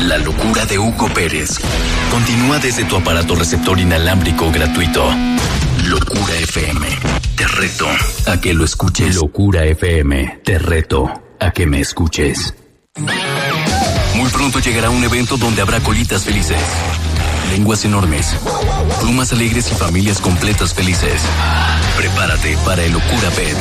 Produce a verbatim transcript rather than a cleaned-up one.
La locura de Hugo Pérez continúa desde tu aparato receptor inalámbrico gratuito. Locura F M. Te reto a que lo escuches. Locura F M. Te reto a que me escuches. Muy pronto llegará un evento donde habrá colitas felices, lenguas enormes, plumas alegres y familias completas felices. Prepárate para el Locura Pet.